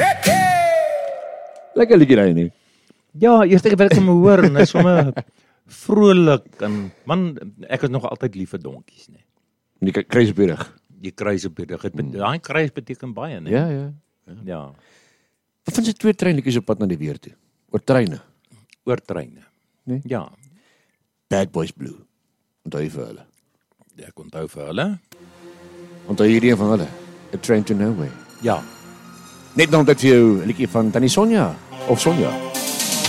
Lekker liedjie daai nie. Ja, eerste keer wat ek hom hoor, en hy is sommer vrolik, en man, ek is nog altyd lief vir donkies, nee. Die kruis op die rug. Die kruis op die rug, daai kruis beteken baie, nee. Ja. Wat van sy 2 treinliedjies op pad na die weer toe? Oor treine. Oor treine. Nee? Ja, Bad Boys Blue. Onthou jy vir hulle? ek onthou vir hulle. Onthou hierdie een van hulle? A Train to Nowhere. Ja, Net nou dat vir jou 'n liedjie van Tannie Sonja of Sonja.